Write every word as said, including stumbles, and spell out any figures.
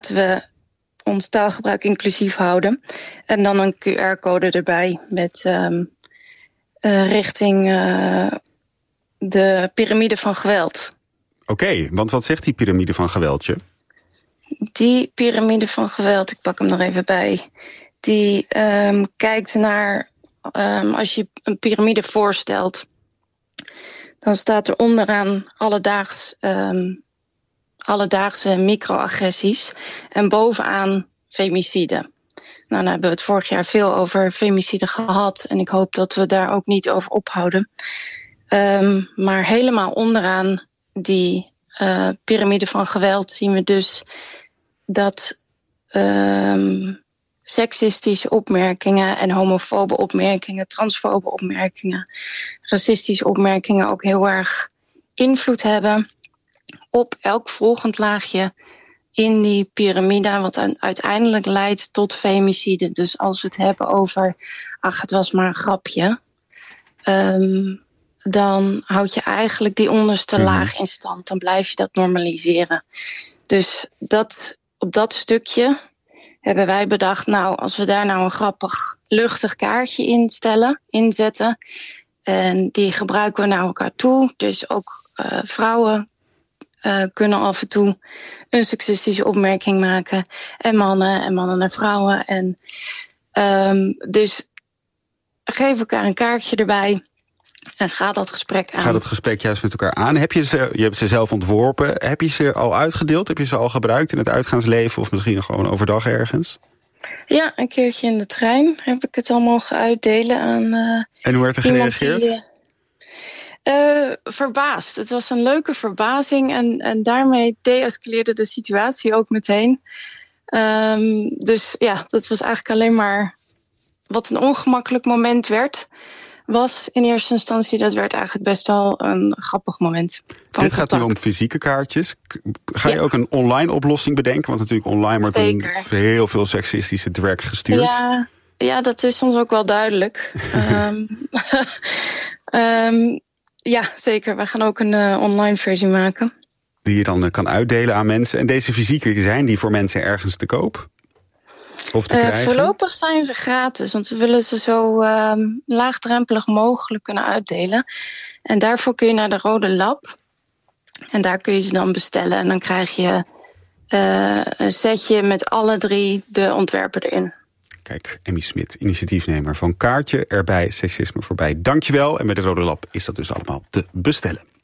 we ons taalgebruik inclusief houden. En dan een Q R-code erbij met um, uh, richting uh, de piramide van geweld. Oké, okay, want wat zegt die piramide van geweldje? Die piramide van geweld, ik pak hem er even bij. Die um, kijkt naar, um, als je een piramide voorstelt, dan staat er onderaan alledaags, um, alledaagse microagressies en bovenaan femicide. Nou, dan hebben we het vorig jaar veel over femicide gehad en ik hoop dat we daar ook niet over ophouden. Um, maar helemaal onderaan die uh, piramide van geweld zien we dus dat um, seksistische opmerkingen en homofobe opmerkingen, transfobe opmerkingen, racistische opmerkingen ook heel erg invloed hebben op elk volgend laagje in die piramide, wat uiteindelijk leidt tot femicide. Dus als we het hebben over, ach, het was maar een grapje, um, dan houd je eigenlijk die onderste mm. laag in stand. Dan blijf je dat normaliseren. Dus dat, op dat stukje hebben wij bedacht, nou, als we daar nou een grappig, luchtig kaartje instellen, inzetten, en die gebruiken we naar elkaar toe. Dus ook uh, vrouwen uh, kunnen af en toe een seksistische opmerking maken. En mannen, en mannen naar vrouwen. En um, dus geef elkaar een kaartje erbij. En ga dat gesprek aan. Ga dat gesprek juist met elkaar aan. Heb je ze, je hebt ze zelf ontworpen. Heb je ze al uitgedeeld? Heb je ze al gebruikt in het uitgaansleven? Of misschien gewoon overdag ergens? Ja, een keertje in de trein heb ik het al mogen uitdelen aan uh, En hoe werd er gereageerd? Die, uh, verbaasd. Het was een leuke verbazing. En, en daarmee de-escaleerde de situatie ook meteen. Um, dus ja, dat was eigenlijk alleen maar wat een ongemakkelijk moment werd. Was in eerste instantie, dat werd eigenlijk best wel een grappig moment. Van Dit contact. gaat nu om fysieke kaartjes. Ga je ja. ook een online oplossing bedenken? Want natuurlijk online wordt dan heel veel seksistische dwerg gestuurd. Ja, ja, dat is ons ook wel duidelijk. um, um, ja, zeker. We gaan ook een uh, online versie maken. Die je dan uh, kan uitdelen aan mensen. En deze fysieke, zijn die voor mensen ergens te koop? Of te uh, krijgen? Voorlopig zijn ze gratis, want we willen ze zo uh, laagdrempelig mogelijk kunnen uitdelen. En daarvoor kun je naar de Rode Lab. En daar kun je ze dan bestellen. En dan krijg je uh, een setje met alle drie de ontwerpen erin. Kijk, Emmy Smit, initiatiefnemer van Kaartje erbij, seksisme voorbij. Dankjewel. En met de Rode Lab is dat dus allemaal te bestellen.